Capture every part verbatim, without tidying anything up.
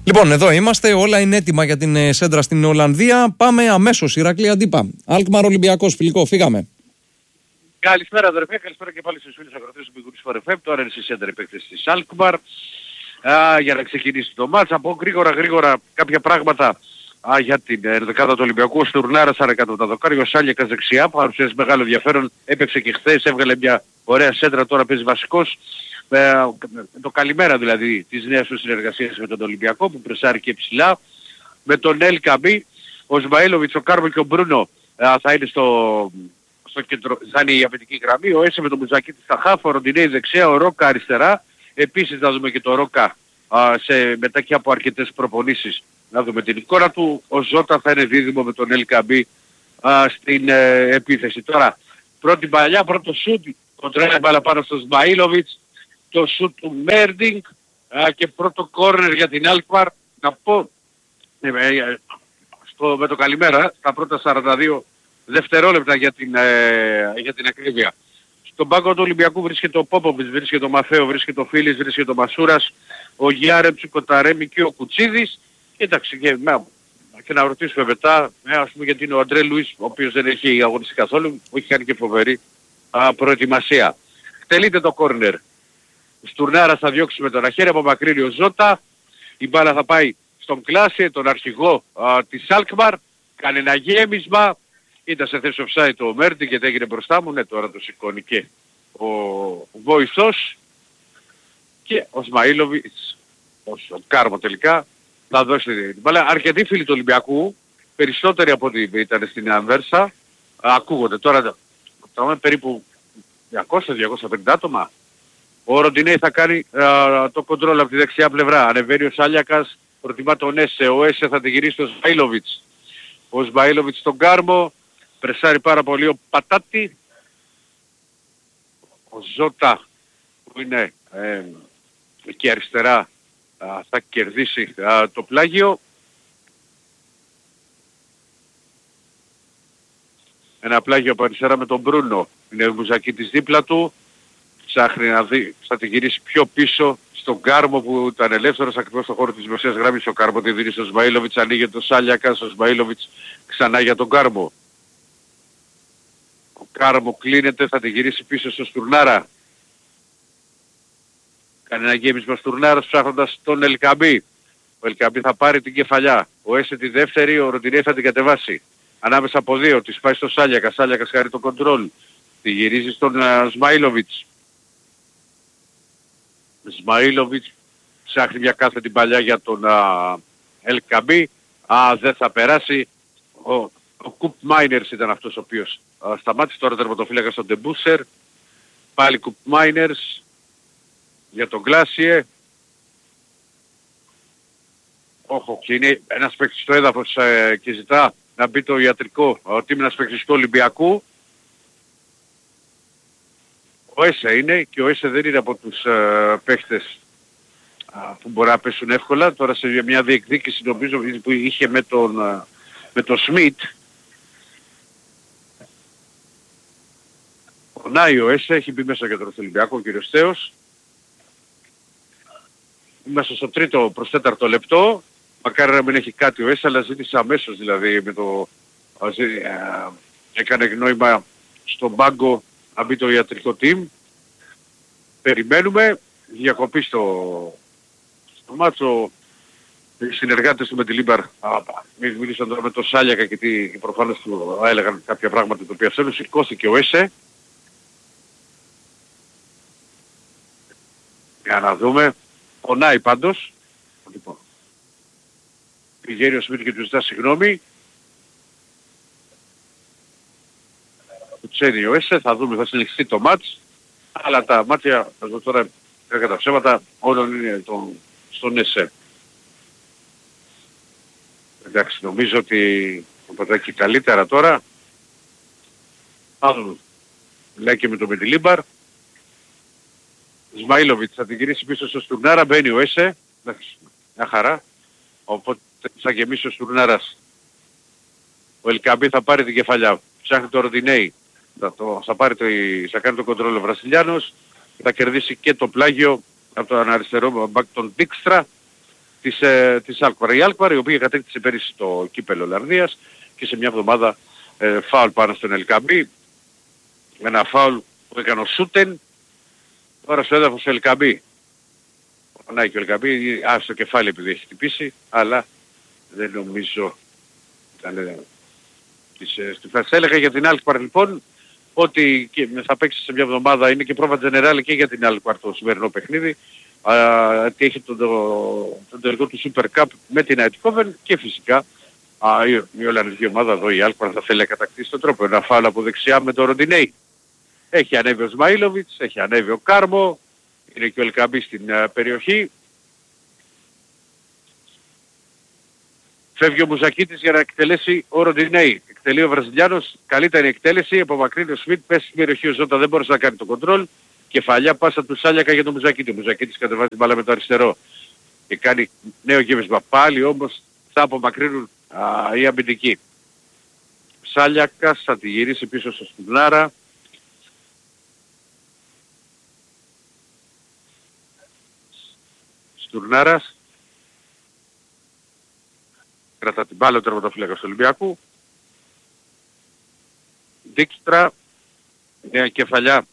Λοιπόν, εδώ είμαστε. Όλα είναι έτοιμα για την σέντρα στην Ολλανδία. Πάμε αμέσως. Ηρακλή Αντίπα. Αλκμαρ Ολυμπιακός. Φιλικό. Φύγαμε. Καλησπέρα αδερφέ, καλησπέρα και πάλι στους φίλους ακροατές του Big Wings εφ εμ. Τώρα είναι στη σέντρα οι παίκτες της Αλκμαρ. Για να ξεκινήσει το μάτς. Από γρήγορα γρήγορα κάποια πράγματα α, για την ενδεκάδα του Ολυμπιακού. Ο Στουρνάρας ανακάτω τα δοκάρια, ο Σάλιακας δεξιά. Παρουσιάζει μεγάλο ενδιαφέρον. Έπαιξε και χθες, έβγαλε μια ωραία σέντρα, τώρα παίζει βασικός. Ε, το καλημέρα δηλαδή της νέας του συνεργασίας με τον Ολυμπιακό που πρεσάρει και ψηλά. Με τον Ελ Καμπί, ο Σμαΐλοβιτς, ο Κάρμο και ο Μπρούνο ε, θα είναι στο, στο κέντρο, θα είναι η αμυντική γραμμή. Ο Έσε με τον Μουζακίτη στα χάφ, ο Ροντινέη δεξιά, ο Ρόκα αριστερά. Επίσης θα δούμε και το Ρόκα α, σε, μετά και από αρκετές προπονήσεις να δούμε την εικόνα του. Ο Ζώτα θα είναι δίδυμο με τον Ελ Καμπί α, στην ε, επίθεση. Τώρα πρώτη παλιά, πρώτο σούτ, κοντρέλα μπάλα πάνω στο Σμαΐλοβιτς. Το σούτ του Μέρντινγκ και πρώτο κόρνερ για την Αλκμαρ. Να πω ε, ε, στο, με το καλημέρα τα πρώτα σαράντα δύο δευτερόλεπτα για την, ε, για την ακρίβεια. Στον πάγκο του Ολυμπιακού βρίσκεται ο Πόποβιτς, βρίσκεται ο Μαθαίο, βρίσκεται ο Φίλης, βρίσκεται ο Μασούρας, ο Γιάρεμψου, ο Ταρέμι και ο Κουτσίδης. Κοίταξε και, και να ρωτήσουμε μετά, ε, ας πούμε γιατί είναι ο Αντρέ Λουίς, ο οποίος δεν έχει αγωνιστεί καθόλου, που έχει κάνει και φοβερή α, προετοιμασία. Τελείται το κόρνερ. Στουρνάρας θα διώξει με τον αχέρι, από μακρύνει ο Ζώτα. Η μπάλα θα πάει στον Κλάσιε, τον αρχηγό α, της Αλκμαρ. Κάνει ένα γέμισμα. Ήταν σε θέση offside το Μέρτι και έγινε μπροστά μου. Ναι, τώρα το σηκώνει και ο βοηθός. Και ο Σμαΐλοβιτς, ο Κάρμο τελικά, θα δώσει την μπάλα. Αρκετοί φίλοι του Ολυμπιακού, περισσότεροι από ό,τι ήταν στην Ανβέρσα, ακούγονται. Τώρα θα περίπου διακόσια με διακόσια πενήντα άτομα. Ο Ροντινέη θα κάνει α, το κοντρόλ από τη δεξιά πλευρά. Ανεβαίνει ο Σάλιακας, προτιμά τον Έσε. Ο Έσε θα την γυρίσει στον Σμαΐλοβιτς. Ο Σμαΐλοβιτς στον Κάρμο. Πρεσάρει πάρα πολύ ο Πατάτη. Ο Ζώτα που είναι ε, εκεί αριστερά α, θα κερδίσει α, το πλάγιο. Ένα πλάγιο από αριστερά με τον Μπρούνο. Είναι ο Μουζακίτης δίπλα του. Ψάχνει να δει, θα την γυρίσει πιο πίσω στον Κάρμο που ήταν ελεύθερος ακριβώς στον χώρο της μεσαίας γραμμής. Ο Κάρμο τη δίνει στον Σμαΐλοβιτς, ανοίγει το Σάλιακα, ο Σμαΐλοβιτς ξανά για τον Κάρμο. Ο Κάρμο κλείνεται, θα την γυρίσει πίσω στο Στουρνάρα. Κάνει ένα γέμισμα Στουρνάρας ψάχνοντας τον Ελ Καμπί. Ο Ελ Καμπί θα πάρει την κεφαλιά. Ο Έσε τη δεύτερη, ο Ροντινέη θα την κατεβάσει. Ανάμεσα από δύο, της πάει στο Σάλιακα, Σάλιακας χάρει το κοντρόλ. Τη γυρίζει στον uh, Σμαΐλοβιτς. Σμαΐλοβιτς ψάχνει μια κάθετη παλιά για τον Ελ Καμπί. Α, δεν θα περάσει. Ο, ο Κουπ Μάινερς ήταν αυτός ο οποίος α, σταμάτησε τώρα τερματοφύλακα στον Ντεμπούσερ. Πάλι Κουπ Μάινερς για τον Κλάσιε. Όχι, και είναι ένας παίκτης στο έδαφος ε, και ζητά να μπει το ιατρικό. Ότι είναι ένας παίκτης του Ολυμπιακού. Ο Έσε είναι και ο Έσε δεν είναι από τους uh, παίχτες uh, που μπορεί να πέσουν εύκολα. Τώρα σε μια διεκδίκηση νομίζω που είχε με τον, uh, με τον Σμιτ. Πονάει ο Έσε, έχει μπει μέσα για τον Ολυμπιακό ο κύριος Θέος. Είμαστε στο τρίτο προς τέταρτο λεπτό. Μακάρι να μην έχει κάτι ο Έσε, αλλά ζήτησε αμέσως δηλαδή με το... Uh, uh, έκανε γνώριμα στον πάγκο να μπει το ιατρικό team. Περιμένουμε. Διακοπή στο, στο μάτσο. Οι συνεργάτες του με τη Λίμπαρ μίλησαν τώρα με το Σάλιακα και, τι, και προφανώς του έλεγαν κάποια πράγματα τα οποία θέλουν. Σηκώθηκε ο Έσε. Για να δούμε. Πονάει πάντως. Λοιπόν. Πηγαίνει ο Σμίτ και του ζητά συγγνώμη. Τσένει ο Έσε, θα δούμε, θα συνεχιστεί το μάτς, αλλά τα μάτια, εδώ τώρα κατά τα ψέματα, όλων είναι τον, στον Έσε. Εντάξει, νομίζω ότι ο Πατάκη καλύτερα τώρα. Άλλο, λέει και με το Μεντιλίμπαρ. Σμαΐλοβιτς θα την γυρίσει πίσω στο Στουρνάρα, μπαίνει ο Έσε, εντάξει, μια χαρά. Οπότε θα γεμίσει ο Στουρνάρας. Ο Ελ Καμπί θα πάρει την κεφαλιά, ψάχνει το Ροντινέη. Θα, το, θα, πάρει το, θα κάνει το κοντρόλ ο Βρασιλιάνος, θα κερδίσει και το πλάγιο από τον αριστερό μπακ τον Δίκστρα της, ε, της Alkmaar. Η Alkmaar η οποία κατέκτησε πέρυσι το κύπελλο Ολλανδίας και σε μια εβδομάδα ε, φάουλ πάνω στον Ελκαμπή. Ένα φάουλ που έκανε ο Σούτεν. Τώρα στο έδαφος ο Ελκαμπή. Πονάει και ο Ελκαμπή, α, στο κεφάλι επειδή έχει χτυπήσει, αλλά δεν νομίζω ήταν ε, της, ε, στη φάση. Έλεγα για την Alkmaar λοιπόν ότι και θα παίξει σε μια εβδομάδα, είναι και πρόβα generale και για την Alkmaar το σημερινό παιχνίδι. Τι έχει τον, τον τελικό του Super Cup με την Eindhoven και φυσικά α, η, η Ολλανδική ομάδα εδώ η Alkmaar θα θέλει να κατακτήσει τον τρόπο. Ένα φάουλ από δεξιά με τον Ροντινέι. Έχει ανέβει ο Σμαΐλοβιτς, έχει ανέβει ο Κάρμο, είναι και ο Ελκαμπή στην uh, περιοχή. Φεύγει ο Μουζακίτης για να εκτελέσει ο Ροντινέι. Εκτελεί ο Βραζιλιάνος, καλύτερη εκτέλεση, απομακρύνει ο Σμιτ, πέσει στην περιοχή ο Ζώτα, δεν μπορούσε να κάνει το κοντρόλ. Κεφαλιά πάσα του Σάλιακα για τον Μουζακίτη. Ο Μουζακίτης κατεβάζει την μπάλα με το αριστερό και κάνει νέο γέμισμα. Πάλι όμως θα απομακρύνουν α, οι αμυντικοί. Σάλιακας θα τη γυρίσει πίσω στο Στουρνάρα. Στουρνάρας. Κρατά την μπάλα ο τερματοφύλακας του Ολυμπιακού. Δίκστρα. Νέα κεφαλιά.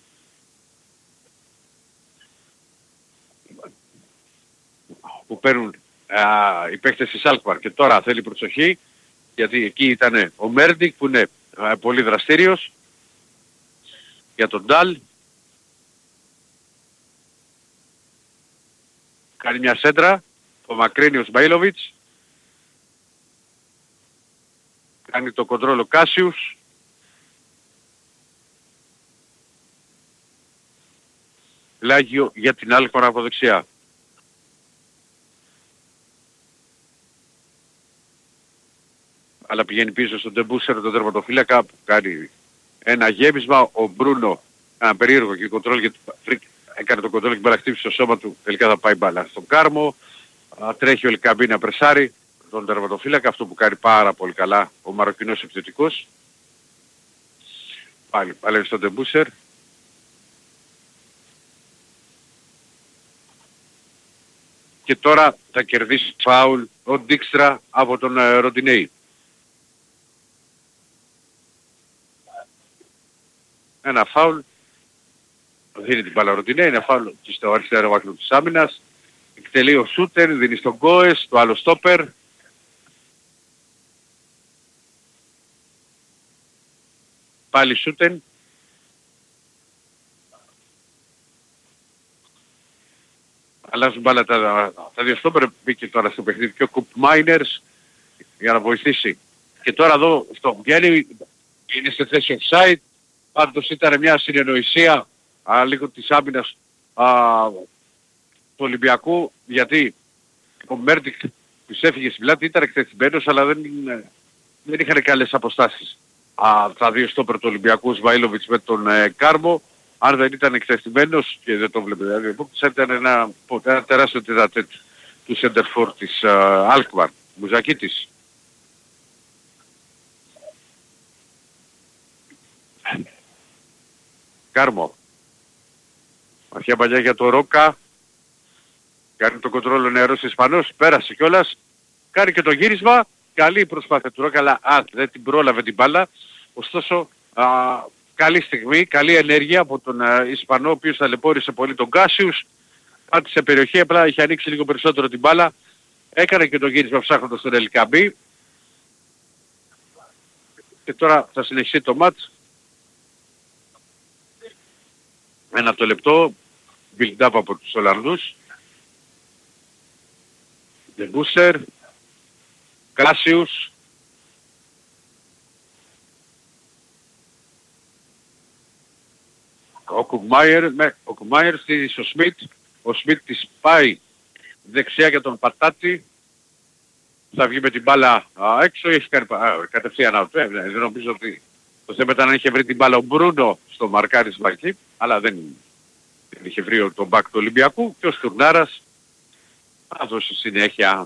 Που παίρνουν α, οι παίκτες της Alkmaar και τώρα θέλει προσοχή γιατί εκεί ήταν ο Μέρντικ που είναι α, πολύ δραστήριος για τον Ντάλ. Κάνει μια σέντρα, το μακρύνει ο Σμαΐλοβιτς, κάνει το κοντρόλ ο Κάσιους. Λάγιο για την Alkmaar από δεξιά. Αλλά πηγαίνει πίσω στον Ντεμπούσερ τον τερματοφύλακα που κάνει ένα γέμισμα. Ο Μπρούνο, ένα περίεργο και κοντρόλ γιατί έκανε το κοντρόλ και μπάλα χτύπησε στο σώμα του. Τελικά θα πάει μπάλα στον Κάρμο. Α, τρέχει ο Ελκαμπή να πρεσάρει τον τερματοφύλακα, αυτό που κάνει πάρα πολύ καλά ο Μαροκινός επιθετικός. Πάλι πάλι στον Ντεμπούσερ. Και τώρα θα κερδίσει φάουλ ο Ντίκστρα από τον uh, Ροντινέι. Ένα φάουλ. Δίνει την μπάλα ο Ροντινέι, ένα φάουλ και στο αριστερό βάκλο της άμυνας. Εκτελεί ο Σούτερ, δίνει στον Γκόες, το άλλο στόπερ. Πάλι Σούτεν. Αλλάζουν μπάλα τα, τα δύο στόπερ, μπήκε τώρα στο παιχνίδι και ο Κουπ Μάινερς για να βοηθήσει. Και τώρα εδώ στο βγαίνει, είναι σε θέση offside, πάντως ήταν μια συνεννοησία α, λίγο της άμυνας α, του Ολυμπιακού, γιατί ο Μέρντικ τους έφυγε στην πλάτη, ήταν εκτεθειμένος αλλά δεν, δεν είχαν καλές αποστάσεις. Α, τα δύο στόπερ του Ολυμπιακού, Σμαΐλοβιτς με τον ε, Κάρμο. Αν δεν ήταν εκτεθειμένος και δεν το βλέπετε, δηλαδή θα ήταν ένα, ένα τεράστιο τετατέτ του σέντερφορ της uh, Alkmaar, Μουζακίτης. Κάρμο. Αρχαία παλιά για το Ρόκα. Κάνει το κοντρόλο νεαρός Ισπανός, πέρασε κιόλας. Κάνει και το γύρισμα. Καλή προσπάθεια του Ρόκα, αλλά α, δεν την πρόλαβε την μπάλα. Ωστόσο, α, καλή στιγμή, καλή ενέργεια από τον uh, Ισπανό, ο οποίος ταλαιπώρησε πολύ τον Κάσιους. Πάτησε περιοχή, απλά είχε ανοίξει λίγο περισσότερο την μπάλα. Έκανε και το γύρισμα ψάχνοντας τον Ελκαμπή. Και τώρα θα συνεχίσει το μάτς. Ένα το λεπτό, build-up από τους Ολλανδούς. Ντεμπούσερ, Κάσιους. Ο Κουκμάιερ, με, ο Κουκμάιερ στη στο Σμιτ. Ο Σμιτ της πάει δεξιά για τον Πατάτη. Θα βγει με την μπάλα α, έξω, έχει κάνει α, κατευθείαν out. Ε, δεν νομίζω ότι το θέμα ήταν να είχε βρει την μπάλα ο Μπρούνο στο μαρκάρι Βαρκή, αλλά δεν, δεν είχε βρει τον μπακ του Ολυμπιακού και ο Στουρνάρας θα δώσει συνέχεια.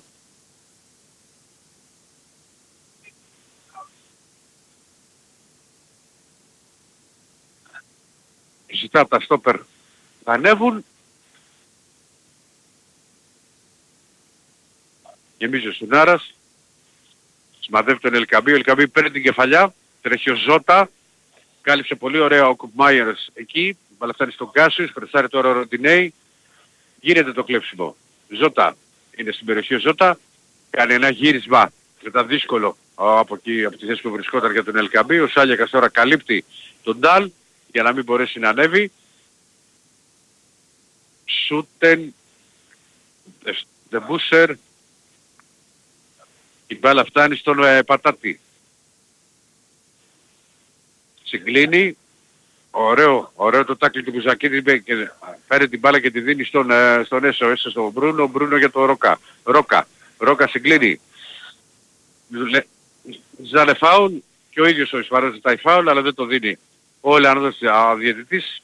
Ζητά από τα στόπερ θα ανέβουν. Γεμίζει ο Σουνάρας. Σημαδεύει τον Ελκαμπή. Ο Ελκαμπή παίρνει την κεφαλιά. Τρέχει ο Ζώτα. Κάλυψε πολύ ωραία ο Κουπμάιερς εκεί. Μπαλά φτάνει στον Κάσιους. Πρεσάρει τώρα ο Ροντινέη. Γίνεται το κλέψιμο. Ζώτα. Είναι στην περιοχή ο Ζώτα. Κάνει ένα γύρισμα. Ήταν δύσκολο από εκεί, από τη θέση που βρισκόταν για τον Ελκαμπή. Ο Σάλιακας τώρα καλύπτει τον Ντάλ για να μην μπορέσει να ανέβει. Σούτεν. Ντεμπούσερ. Η μπάλα φτάνει στον ε, Πατάτη. Συγκλίνει. Ωραίο, ωραίο το τάκλι του Μπουζακίδη και φέρει την μπάλα και τη δίνει στον, ε, στον Έσο, Έσο στον Μπρούνο, Μπρούνο για τον Ρόκα. Ρόκα, Ρόκα συγκλίνει. Ζάνε φάουλ και ο ίδιος ο Ισπανός ζητάει φάουλ αλλά δεν το δίνει. Ο Λεανδός ο διαιτητής.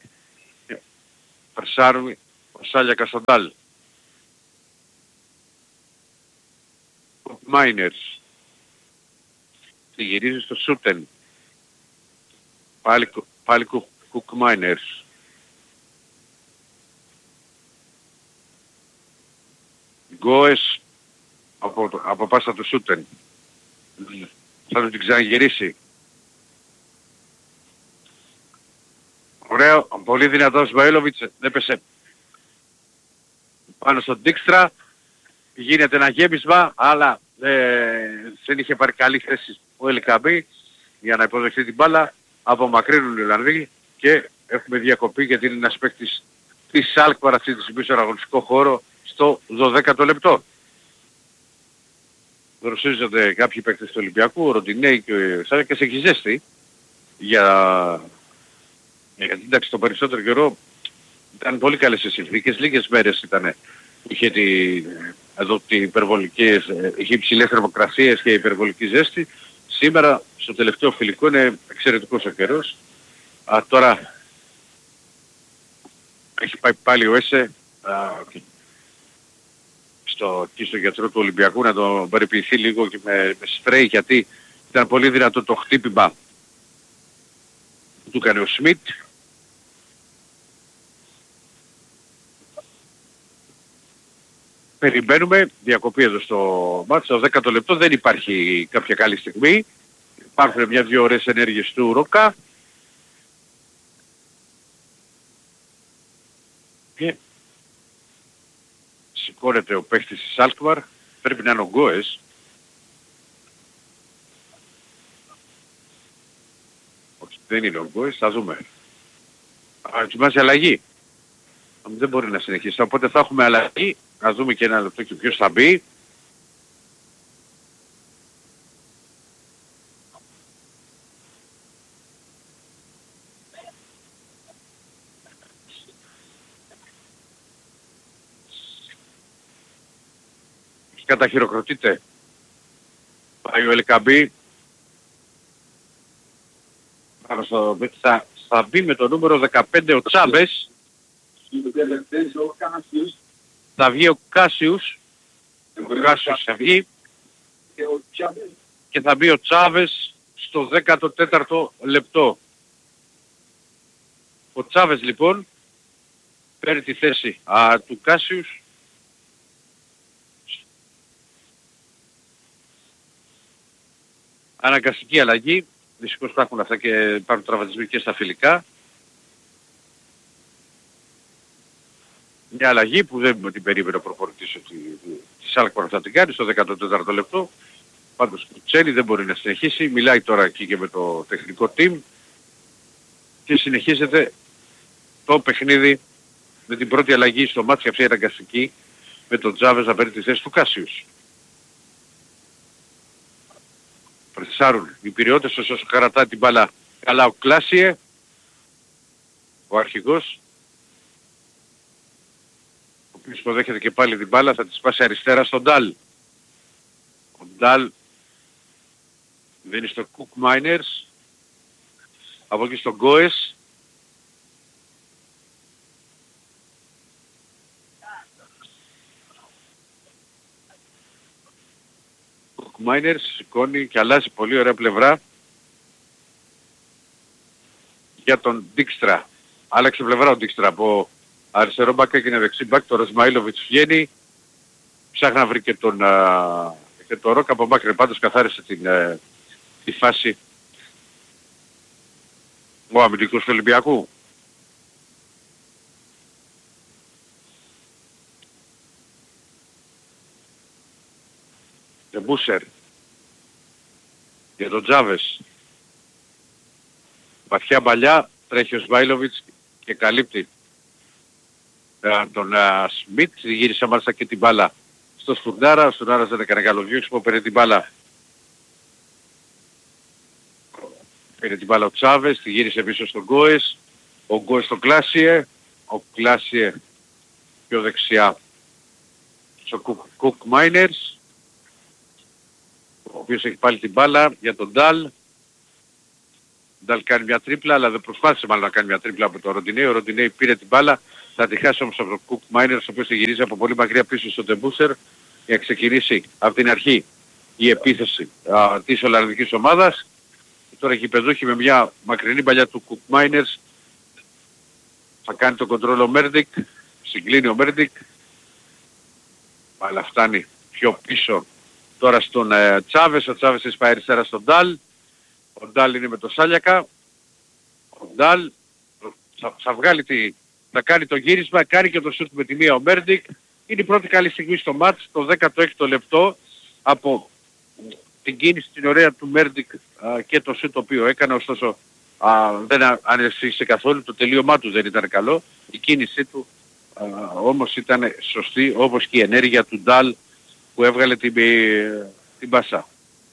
Περσάρουμε ο Σάλιακας στον Ντάλ. Μάινερς. Τη γυρίζει στο Σούτεν. Πάλι, πάλι Κουκ Μάινερς. Γκόες από, το, από πάσα του Σούτεν. Θα του την ξαναγυρίσει. Ωραίο, πολύ δυνατός Μπαίλοβιτς, έπεσε πάνω στον Ντίκστρα. Γίνεται ένα γέμισμα, αλλά ε, δεν είχε πάρει καλή θέση ο Ελκαμπή για να υποδεχθεί την μπάλα. Απομακρύνουν οι Ολλανδοί και έχουμε διακοπή γιατί είναι ένας παίκτης της Αλκμαρ αυτή τη στιγμή στο αγωνιστικό χώρο στο δωδέκατο λεπτό. Δροσίζονται κάποιοι παίκτες του Ολυμπιακού, ο Ροντινέη και ο Σάλιακας έχει ζέστη για... γιατί εντάξει το περισσότερο καιρό ήταν πολύ καλές οι συνθήκες, λίγες μέρες ήταν που είχε τη... εδώ την υπερβολικές, είχε υψηλές θερμοκρασίες και υπερβολική ζέστη. Σήμερα στο τελευταίο φιλικό είναι εξαιρετικός ο καιρός. Α, τώρα έχει πάει πάλι ο Έσε α, στο, και στο γιατρό του Ολυμπιακού να τον περιποιηθεί λίγο και με, με σπρέι γιατί ήταν πολύ δυνατό το χτύπημα που του έκανε ο Σμιτ. Περιμένουμε διακοπή εδώ στο μάτς, στο δέκατο λεπτό δεν υπάρχει κάποια καλή στιγμή. Υπάρχουν μια-δυο ώρες ενέργειες του Ρόκα. Και σηκώνεται ο παίχτης της Αλκμαρ, πρέπει να είναι ο Γκόες. Όχι, δεν είναι ο Γκόες, θα δούμε. Ετοιμάζει αλλαγή. Δεν μπορεί να συνεχίσει, οπότε θα έχουμε αλλαγή. Να δούμε και ένα λεπτό και ποιος θα μπει. Καταχειροκροτείται. Πάει ο Ελκαμπή. Θα, θα μπει με το νούμερο δεκαπέντε ο Τσάβες. Θα βγει ο Κάσιους. Ο Κάσιους θα βγει. Και θα μπει ο Τσάβες στο δέκατο τέταρτο λεπτό. Ο Τσάβες λοιπόν παίρνει τη θέση α, του Κάσιους. Αναγκαστική αλλαγή. Δυστυχώς υπάρχουν αυτά και υπάρχουν τραυματισμοί και στα φιλικά. Μια αλλαγή που δεν την περίμενε ο προπονητής ότι της Αλκμαρ θα την κάνει στο δέκατο τέταρτο λεπτό. Πάντως ο Τσέλι δεν μπορεί να συνεχίσει. Μιλάει τώρα εκεί και με το τεχνικό team. Και συνεχίζεται το παιχνίδι με την πρώτη αλλαγή στο μάτι αυτή αναγκαστική με τον Τζάβες να παίρνει τη θέση του Κάσιους. Πρεσάρουν οι Πυριώτες όσο χαρατά την μπάλα καλά ο Κλάσιε, ο αρχηγός, ο οποίος υποδέχεται και πάλι την μπάλα, θα τη σπάσει αριστερά στον Ντάλ. Ο Ντάλ δίνει στο Κουκ Μάινερς, από εκεί στον Γκόες. Μάινερς σηκώνει και αλλάζει πολύ ωραία πλευρά για τον Ντίκστρα. Άλλαξε πλευρά ο Ντίκστρα από αριστερό μπακ έγινε δεξί μπακ. Το Ρασμαΐλοβιτς βγαίνει, ψάχνει να βρει και τον, α, και τον Ρόκα από μάκρυ. Πάντως καθάρισε την, ε, τη φάση ο αμυντικός του Ολυμπιακού. Ντεμπούσερ για τον Τζάβες. Βαθιά μπαλιά, τρέχει ο Σμάιλοβιτς και καλύπτει ε, τον ε, Σμιτ. Γύρισε μάλιστα και την μπάλα στο Στουρνάρα. Ο Στουρνάρας δεν έκανε καλό διώξιμο, πήρε την μπάλα. Πήρε την μπάλα ο Τσάβες, τη γύρισε πίσω στον Γκόες. Ο Γκόες στον Κλάσιε. Ο Κλάσιε πιο δεξιά στο Κουκ Μάινερς, ο οποίος έχει πάλι την μπάλα για τον Ντάλ. Ο Ντάλ κάνει μια τρίπλα, αλλά δεν προσπάθησε μάλλον να κάνει μια τρίπλα από τον Ροντινέι. Ο Ροντινέι πήρε την μπάλα, θα τη χάσει όμως από τον Κουκ Μάινερς, ο οποίος τη γυρίζει από πολύ μακριά πίσω στον Ντεμπούσερ για να ξεκινήσει από την αρχή η επίθεση α, της Ολλανδικής ομάδας. Και τώρα έχει παιδούχη με μια μακρινή παλιά του Κουκ Μάινερς. Θα κάνει το κοντρόλ ο Μέρντικ, συγκλίνει ο Μέρντικ, αλλά φτάνει πιο πίσω τώρα στον ε, Τσάβες. Ο Τσάβες έχει πάει αριστερά στον Ντάλ. Ο Ντάλ είναι με το Σάλιακα. Ο Ντάλ θα, θα βγάλει τη, θα κάνει το γύρισμα, κάνει και το σούτ με τη μία ο Μέρντικ. Είναι η πρώτη καλή στιγμή στο μάτς, το δέκατο έκτο λεπτό, από την κίνηση την ωραία του Μέρντικ και το σούτ το οποίο έκανε, ωστόσο α, δεν ανεσύγησε καθόλου, το τελείωμά του δεν ήταν καλό. Η κίνησή του α, όμως ήταν σωστή, όπως και η ενέργεια του Ντάλ που έβγαλε την, την μπασά.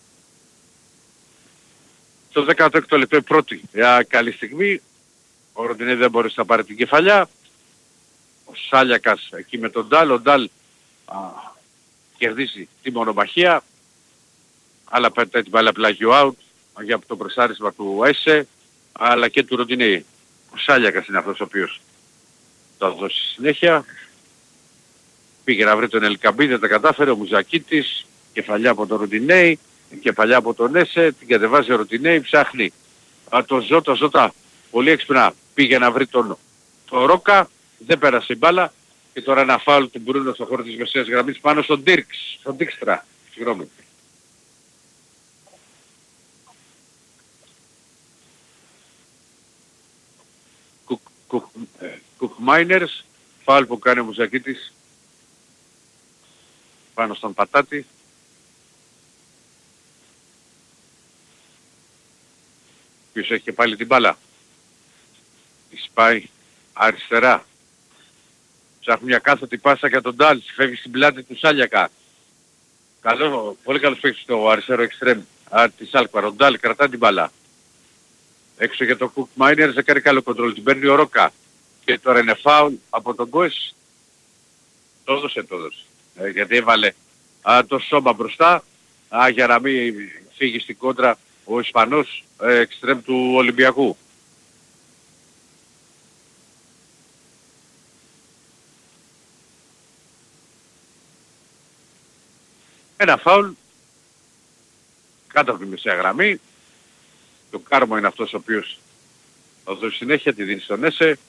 Το δέκατο έκτο λεπτό η πρώτη για καλή στιγμή. Ο Ροντινέι δεν μπορούσε να πάρει την κεφαλιά. Ο Σάλιακας εκεί με τον Ντάλ. Ο Ντάλ α, κερδίζει τη μονομαχία, αλλά πέτάει την μπάλα πλάγιο out για το πρεσάρισμα του Έσε, αλλά και του Ροντινέι. Ο Σάλιακας είναι αυτός ο οποίος θα δώσει συνέχεια. Πήγε να βρει τον Ελκαμπή, δεν τα κατάφερε. Ο Μουζακίτης, κεφαλιά από τον Ροντινέι, κεφαλιά από τον Έσε, την κατεβάζει ο Ροντινέι, ψάχνει α, τον Ζώτα. Ζώτα πολύ έξυπνα πήγε να βρει τον, τον Ρόκα, δεν πέρασε η μπάλα και τώρα ένα φάουλ του Μπρούνο στο χώρο της μεσαίας γραμμής πάνω στον Ντίρξ, στον Ντίξτρα, συγγνώμη. Κουκ Μάινερς, φάουλ που κάνει ο Μουζακίτης πάνω στον Πατάτη. Ποιος έχει και πάλι την μπάλα. Τη σπάει αριστερά. Ψάχνει μια κάθετη πάσα για τον Ντάλ. Φεύγει στην πλάτη του Σάλιακα. Καλό, πολύ καλός παίκτης στο αριστερό εξτρέμ της Αλκμαρ. Ο Ντάλ κρατά την μπάλα. Έξω για τον Κουκ Μάινερς, δεν κάνει καλό κοντρόλ. Την παίρνει ο Ρόκα. Και τώρα είναι φάουλ από τον Γκόες. Το έδωσε, το έδωσε. Ε, γιατί έβαλε α, το σώμα μπροστά α, για να μην φύγει στην κόντρα ο Ισπανός ε, εξτρέμ του Ολυμπιακού. Ένα φάουλ κάτω από τη μεσαία γραμμή. Το Κάρμο είναι αυτός ο οποίος θα δώσει συνέχεια, τη δίνει στον Έσε.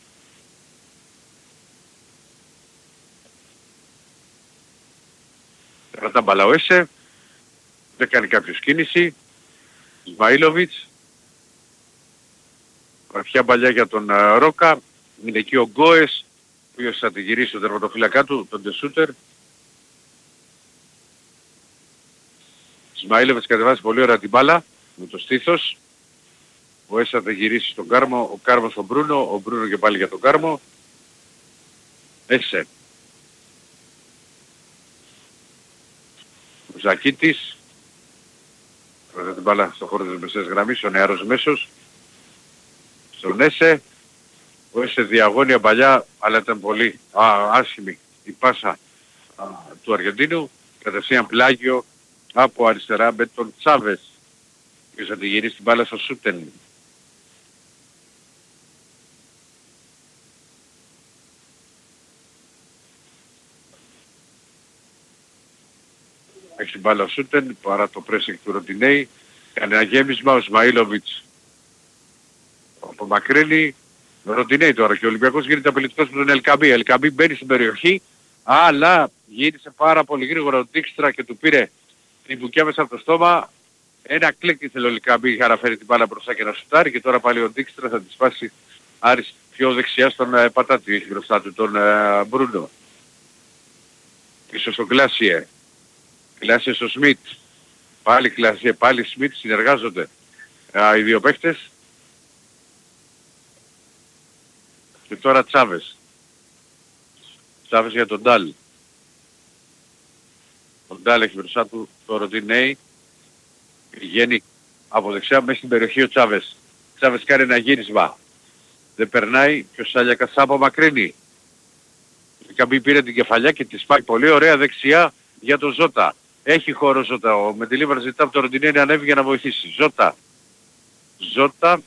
Κρατά μπαλά ο Έσε. Δεν κάνει κάποιος κίνηση. Σμαΐλοβιτς. Βαθιά μπαλιά για τον uh, Ρόκα. Είναι εκεί ο Γκόες, ο οποίος θα τη γυρίσει τον τερματοφύλακά του, τον Ντεσούτερ. Σμαΐλοβιτς κατεβάζει πολύ ωραία την μπάλα με το στήθος. Ο Έσε θα γυρίσει στον Κάρμο, ο Κάρμος στον Μπρούνο, ο Μπρούνο και πάλι για τον Κάρμο. Έσε. Ο Ζακίτης. Κρατά την μπάλα στον χώρο της μεσαίας γραμμής, ο νεαρός μέσος. Στον Έσε. Ο Έσε διαγώνια παλιά, αλλά ήταν πολύ α, άσχημη η πάσα α, του Αργεντίνου. Κατευθείαν πλάγιο από αριστερά με τον Τσάβες. Και θα τη γυρίσει την μπάλα στο Σούτεν. Έχει την μπάλα ο Σούτεν παρά το pressing του Ροντινέι. Κάνει ένα γέμισμα ο Σμαΐλοβιτς. Απομακρύνει ο Ροντινέι τώρα και ο Ολυμπιακός γίνεται απειλητικός με τον Ελκαμπή. Ελκαμπή μπαίνει στην περιοχή, Αλλά γύρισε πάρα πολύ γρήγορα ο Ντίκστρα και του πήρε την μπουκιά μέσα από το στόμα. Ένα κλικ ήθελε ο Ελκαμπή για να φέρει την μπάλα μπροστά και να σουτάρει και τώρα πάλι ο Ντίκστρα θα τη σπάσει Άρης πιο δεξιά στον ε, Πατάτη, έχει μπροστά του τον ε, Μπρούνο. Πίσω στον Κλάσιε. Κλάσιε στο Σμιτ. Πάλι Κλάσιε, πάλι Σμιτ, συνεργάζονται ε, οι δύο παίχτες. Και τώρα Τσάβες. Τσάβες για τον Ντάλ. Ο Ντάλ έχει μπροστά του το Ροντινέι. Πηγαίνει από δεξιά μέσα στην περιοχή ο Τσάβες. Τσάβες κάνει ένα γύρισμα. Δεν περνάει και ο Σάλιακας απομακρύνει. Ο Ελκαμπή πήρε την κεφαλιά και τη σπάει πολύ ωραία δεξιά για τον Ζώτα. Έχει χώρο Ζώτα. Ο Μεντιλίβαρ ζητά από το Ροντινέι να ανέβει για να βοηθήσει. Ζώτα. Ζώτα.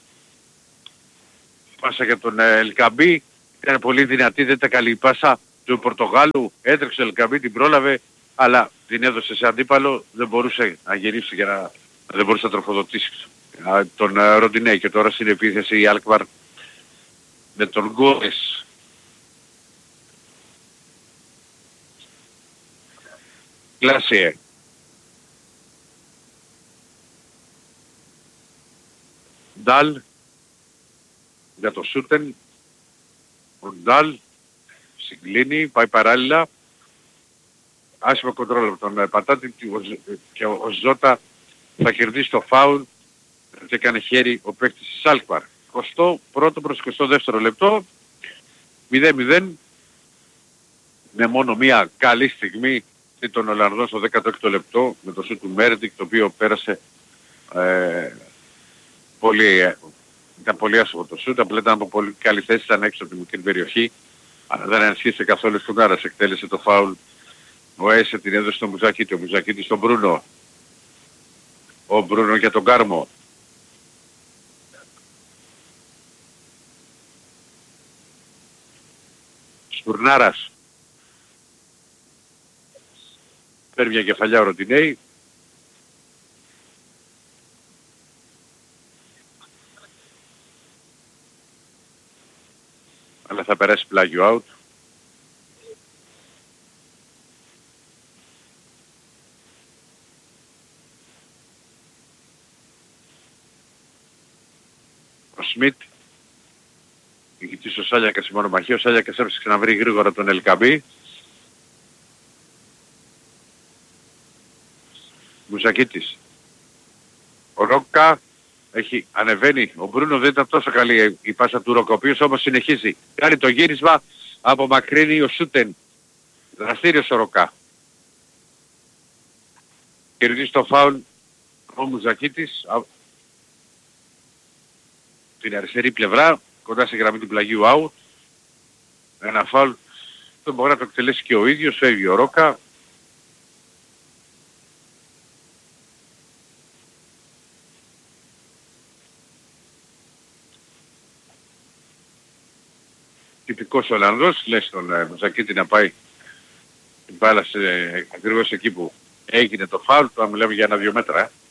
Πάσα για τον Ελκαμπή. Ήταν πολύ δυνατή, δεν ήταν καλή η πάσα του Πορτογάλου. Έτρεξε ο Ελκαμπή, την πρόλαβε, αλλά την έδωσε σε αντίπαλο. Δεν μπορούσε να γυρίσει για να... δεν μπορούσε να τροφοδοτήσει τον Ροντινέι. Και τώρα στην επίθεση η Αλκμαρ με τον Γκόες. Κλάσιε. Ντάλ για το Σούτεν. Ο Ντάλ συγκλίνει, πάει παράλληλα. Άσχημο κοντρόλ από τον Πατάτη και ο Ζώτα θα κερδίσει το φάουλ και έκανε χέρι ο παίκτης της Αλκμαρ. εικοστό πρώτο προς εικοστό δεύτερο λεπτό. μηδέν μηδέν με μόνο μία καλή στιγμή τον Ολλανδό στο δέκατο έκτο λεπτό με το σούτ του Μέρντικ, το οποίο πέρασε ε, πολύ, ε, ήταν πολύ άσχημο το σούτ, απλά ήταν από πολύ καλή θέση, ήταν έξω από τη μικρή περιοχή, αλλά δεν ενισχύσε καθόλου στον Άρας, εκτέλεσε το φάουλ. Ο Έσε την έδωσε στον Μουζακίτη, ο Μουζακίτης στον Μπρούνο, ο Μπρούνο για τον Κάρμο. Στουρνάρας. Παίρνει μια κεφαλιά ο Ροντινέι. Αλλά θα περάσει πλάγιο out. Ο Σμιτ. Ηγητής ο Σάλιακας η μονομαχία. Ο Σάλιακας έψαξε να βρει γρήγορα τον Ελκαμπή. Μουζακίτης. Ο Ρόκα έχει ανεβαίνει. Ο Μπρούνο δεν ήταν τόσο καλή η πάσα του Ρόκα, ο οποίος όμως συνεχίζει. Κάνει το γύρισμα, απομακρύνει ο Σούτεν. Δραστήριος ο Ρόκα. Κερδίζει το φάουλ ο Μουζακίτης. Την αριστερή πλευρά, κοντά στη γραμμή του πλαγίου out. Ένα φάουλ το μπορεί να το εκτελέσει και ο ίδιος, φεύγει ο Ρόκα. Τυπικός Ολλανδός, λέει στον ε, Μουζακίτη να πάει την μπάλα σε, ε, ακριβώς εκεί που έγινε το φάουλ, τώρα μιλάμε για ένα-δύο μέτρα. Ε.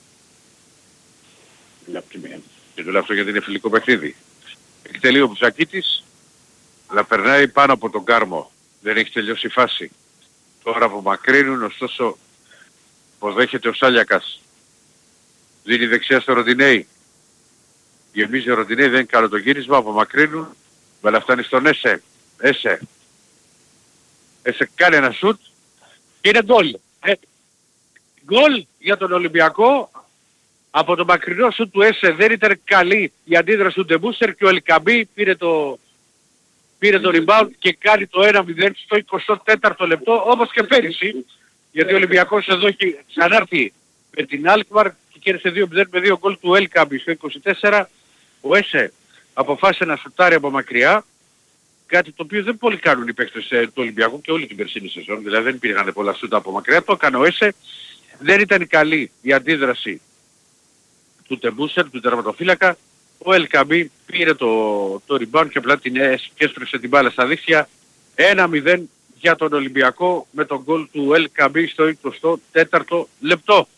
Και το λέω αυτό γιατί είναι φιλικό παιχνίδι. Εκτελεί ο Μουζακίτης, αλλά περνάει πάνω από τον Κάρμο. Δεν έχει τελειώσει η φάση. Τώρα απομακρύνουν, ωστόσο αποδέχεται ο Σάλιακας. Δίνει δεξιά στο Ροντινέι. Γεμίζει ο Ροντινέι, δεν κάνει το γύρισμα, απομακρύνουν. Αλλά φτάνει στον Έσε. Έσε. Έσε κάνει ένα σουτ και είναι γκολ. Ε, γκολ για τον Ολυμπιακό. Από το μακρινό σουτ του Έσε δεν ήταν καλή η αντίδραση του Ντεμπούσερ και ο Ελκαμπή πήρε το, πήρε το rebound και κάνει το ένα μηδέν στο εικοστό τέταρτο λεπτό, όπως και πέρυσι. Γιατί ο Ολυμπιακός εδώ έχει ξανάρθει με την Αλκμαρ και κέρδισε δύο μηδέν με δύο γκολ του Ελκαμπή στο είκοσι τέσσερα. Ο Έσε αποφάσισε να σουτάρει από μακριά, κάτι το οποίο δεν πολύ κάνουν οι παίκτες του Ολυμπιακού και όλη την περσίνη σεζόν, δηλαδή δεν υπήρχαν πολλά σούτα από μακριά, το έκανε ο Έσε, δεν ήταν καλή η αντίδραση του Τεμπούσερ, του τερματοφύλακα, ο Ελκαμπή πήρε το, το rebound και απλά την έσπρεψε την μπάλα στα δίχτυα, ένα μηδέν για τον Ολυμπιακό με τον γκολ του Ελκαμπή στο εικοστό τέταρτο λεπτό.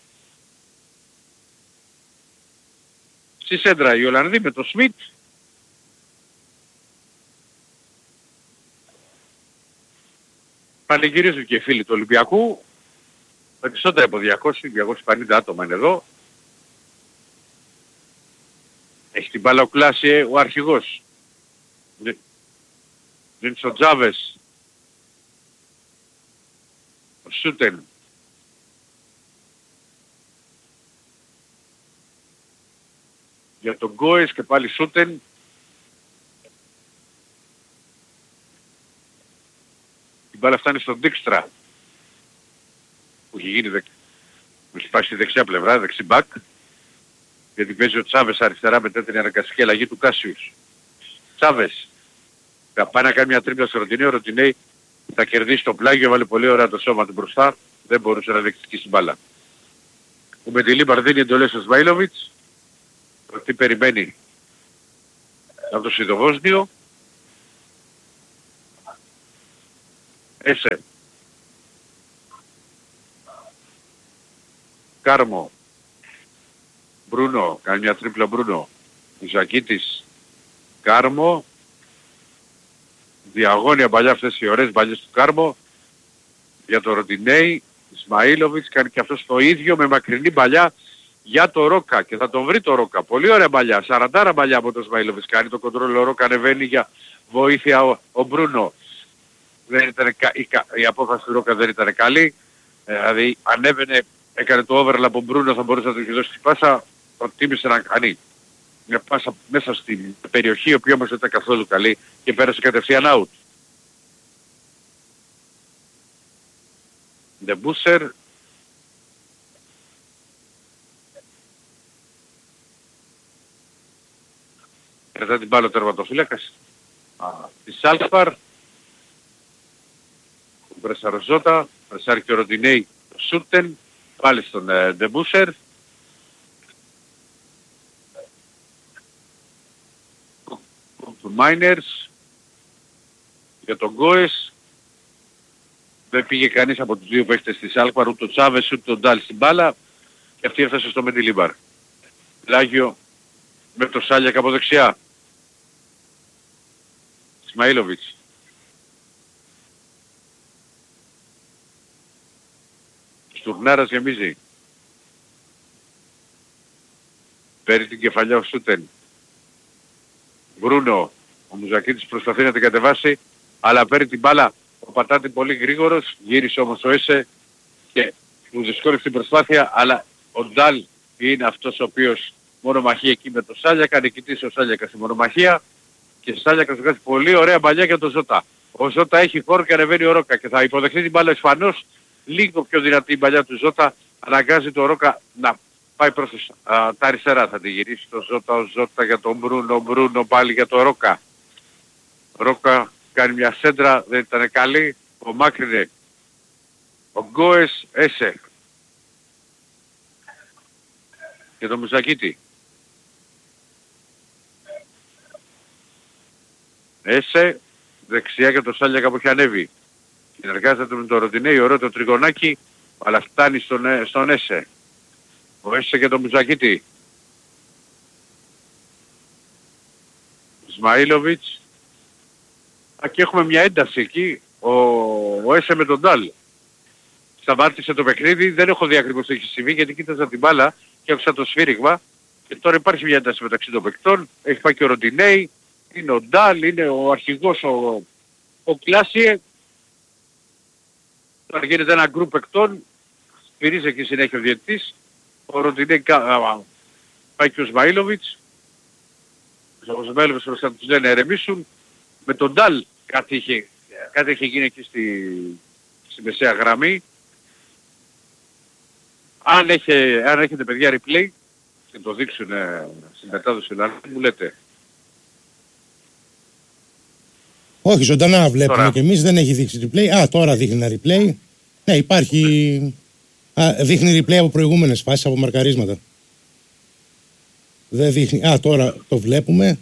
Στη σέντρα οι Ολλανδοί με το Σμιτ. πανηγυρίζουν και οι φίλοι του Ολυμπιακού. Περισσότερα από διακόσια με διακόσια πενήντα άτομα είναι εδώ. Έχει την μπάλα ο Κλάσιε, ο αρχηγός. Δίνει στον Τζάβες. Ο Σούτεν. Για τον Γκόες και πάλι Σούτεν. Η μπάλα φτάνει στον Ντίξτρα που έχει γίνει δεκ... που έχει πάει στη δεξιά πλευρά, δεξί μπακ, γιατί παίζει ο Τσάβες αριστερά μετά την αναγκαστική αλλαγή του Κάσιους. Τσάβες θα πάει να κάνει μια τρίπλα στο Ροντινέι, ο Ροντινέι θα κερδίσει το πλάγιο, βάλει πολύ ωραία το σώμα του μπροστά, δεν μπορούσε να διεκδικήσει την μπάλα. Ο Μεντιλίμπαρ δίνει εντολές στο Σμαΐλοβιτς, τι περιμένει από το Σιδοβόσνιο. Έσε. Κάρμο. Μπρούνο. Κάνει μια τρίπλα Μπρούνο. Ιζακίτης. Κάρμο. Διαγώνια παλιά αυτές οι ωραίες παλιές του Κάρμο. Για το Ροντινέι. Ισμαήλοβιτς κάνει και αυτός το ίδιο με μακρινή παλιά για το Ρόκα. Και θα τον βρει το Ρόκα. Πολύ ωραία παλιά. Σαραντάρα παλιά από το Ισμαήλοβιτς. Κάνει το κοντρόλ ο Ρόκα. Ανεβαίνει για βοήθεια ο, ο Μπρούνο. Δεν ήταν, η, η απόφαση του Ρόκα δεν ήταν καλή. Ε, δηλαδή ανέβαινε, έκανε το overlap από Μπρούνο, θα μπορούσε να του δώσει την πάσα, προτίμησε να κάνει μια πάσα μέσα στην περιοχή, η οποία όμως δεν ήταν καθόλου καλή και πέρασε κατευθείαν out. Ντεμπούσερ. Κρατά την μπάλα ο τερματοφύλακας της Άλκπαρ. Μπρεσαροζότα, πρεσάρει και ο Ροντινέι, ο Σούρτεν, πάλι στον ε, Ντεμπούσερ. Του Μάινερς, για τον Γκόες. Δεν πήγε κανείς από τους δύο παίχτες της Άλκπαρ, ούτε ο Τσάβες ούτε ο Ντάλ στην μπάλα. Και αυτή έφτασε στο Μεντιλίμπαρ. Λάγιο με το Σάλιακ από δεξιά. Ισμαήλοβιτς. Στουρνάρας γεμίζει. Παίρνει την κεφαλιά ο Σούτεν. Μπρούνο. Ο Μουζακίτης προσπαθεί να την κατεβάσει, αλλά παίρνει την μπάλα. Ο Πατάτη πολύ γρήγορος. Γύρισε όμως ο Έσε και του δυσκόλευε την προσπάθεια, αλλά ο Ντάλ είναι αυτός ο οποίος μονομαχεί εκεί με το Σάλιακα. Νικητής ο Σάλιακας στη μονομαχία και ο Σάλιακας βγάζει πολύ ωραία μπαλιά για τον Ζώτα. Ο Ζώτα έχει χώρο και ανεβαίνει ο Ρόκα και θα υποδεχθεί την μπάλα Ισπανός. Λίγο πιο δυνατή η παλιά του Ζώτα, αναγκάζει το Ρόκα να πάει προς τα αριστερά, θα τη γυρίσει το Ζώτα, ο Ζώτα για τον Μπρούνο, Μπρούνο πάλι για το Ρόκα. Ρόκα κάνει μια σέντρα, δεν ήταν καλή, ο μάκρυνε. Ο Γκόες, Έσε. Και το Μουζακίτη. Έσε, δεξιά και το Σάλιακα που έχει ανέβει. Συνεργάζεται με τον Ροντινέι, ωραίο το τριγωνάκι, αλλά φτάνει στον, στον Έσε. Ο Έσε και τον Μουζακίτη. Ισμαήλοβιτς. Α, και έχουμε μια ένταση εκεί, ο, ο Έσε με τον Ντάλ. Σταμάτησε το παιχνίδι, δεν έχω δει ακριβώς τι έχει συμβεί, γιατί κοίταζα την μπάλα και άκουσα το σφύριγμα. Και τώρα υπάρχει μια ένταση μεταξύ των παικτών, έχει πάει και ο Ροντινέι, είναι ο Ντάλ, είναι ο αρχηγός ο, ο Κλάσιε. Τώρα γίνεται ένα γκρουπ παικτών, σφυρίζει και συνέχεια ο διαιτητής, ο Ροντινέι πάει και ο Ισμαήλοβιτς. Ο Ισμαήλοβιτς μπροστά τους λένε ερεμήσουν. Με τον Ντάλ κάτι είχε, κάτι είχε γίνει εκεί στη, στη μεσαία γραμμή. Αν, έχει, αν έχετε παιδιά replay και το δείξουν ε, στην μετάδοση μου λέτε. Όχι, ζωντανά βλέπουμε τώρα. Και εμείς, δεν έχει δείξει replay. Α, τώρα δείχνει ένα replay. Ναι, υπάρχει... Α, δείχνει replay από προηγούμενες φάσεις, από μαρκαρίσματα. Δεν δείχνει... Α, τώρα το βλέπουμε.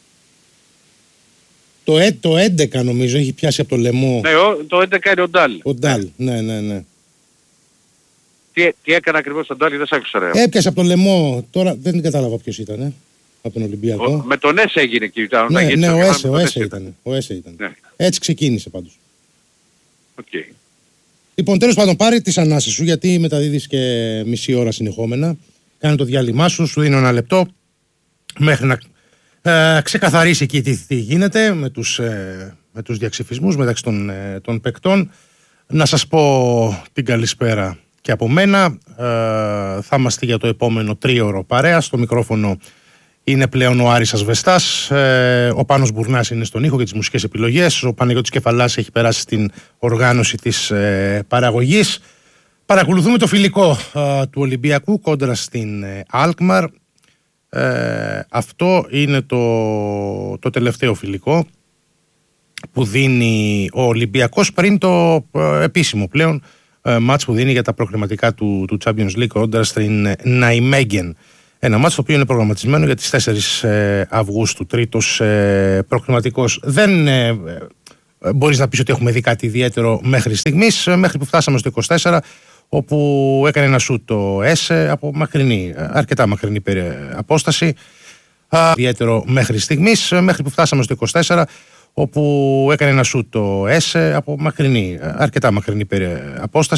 Το, ε, το έντεκα νομίζω έχει πιάσει από το λαιμό. Ναι, ο, το έντεκα είναι ο Ντάλ. Ο Ντάλ, ναι, ναι, ναι. Τι, τι έκανε ακριβώς τον Ντάλ, δεν σ' άκουσα ρε. Έπιασε από το λαιμό, τώρα δεν κατάλαβα ποιος ήταν, ε, από τον Ολυμπιακό. Ο, με τον Έσε έγινε εκεί. Ναι, ναι, ο Έσε, ο Έσε ήταν. Ο Έσε ήταν. Ναι. Έτσι ξεκίνησε πάντως. Okay. Λοιπόν, τέλος πάντων, πάρε τις ανάσες σου, γιατί μεταδίδεις και μισή ώρα συνεχόμενα. Κάνε το διάλειμμά σου, σου δίνω ένα λεπτό μέχρι να ε, ξεκαθαρίσει εκεί τι, τι γίνεται με τους, ε, με τους διαξυφισμούς μεταξύ των, ε, των παικτών. Να σας πω την καλησπέρα και από μένα. Ε, θα είμαστε για το επόμενο τρίωρο παρέα. Στο μικρόφωνο είναι πλέον ο Άρης Ασβεστάς. Ε, ο Πάνος Μπουρνάς είναι στον ήχο και τις μουσικές επιλογές. Ο Παναγιώτης Κεφαλάς έχει περάσει στην οργάνωση της ε, παραγωγής. Παρακολουθούμε το φιλικό ε, του Ολυμπιακού κόντρα στην ε, Αλκμαρ. Ε, αυτό είναι το, το τελευταίο φιλικό που δίνει ο Ολυμπιακός πριν το ε, επίσημο πλέον ε, μάτς που δίνει για τα προκριματικά του, του Champions League κόντρα στην ε, Ναϊμέγγεν. Ένα μάτς το οποίο είναι προγραμματισμένο για τις τέσσερις Αυγούστου, τρίτος ε, προκριματικός. Δεν ε, ε, μπορείς να πεις ότι έχουμε δει κάτι ιδιαίτερο μέχρι στιγμής, μέχρι που φτάσαμε στο είκοσι τέσσερα, όπου έκανε ένα σούτ το ΕΣΕ από μακρινή, αρκετά μακρινή απόσταση. Α, ιδιαίτερο μέχρι στιγμής, μέχρι που φτάσαμε στο είκοσι τέσσερα, όπου έκανε ένα σούτ το ΕΣΕ από μακρινή, αρκετά μακρινή απόσταση.